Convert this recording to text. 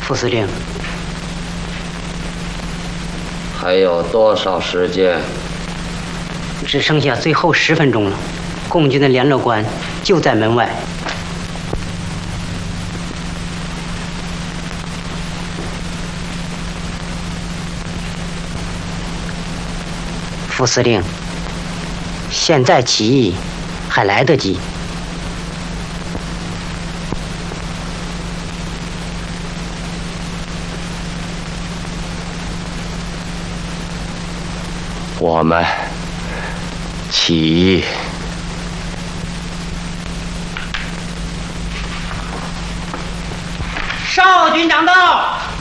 副司令， 还有多少时间？ 只剩下最后10分钟了。共军的联络官就在门外。副司令，现在起义还来得及。 我们起义。 少军长到。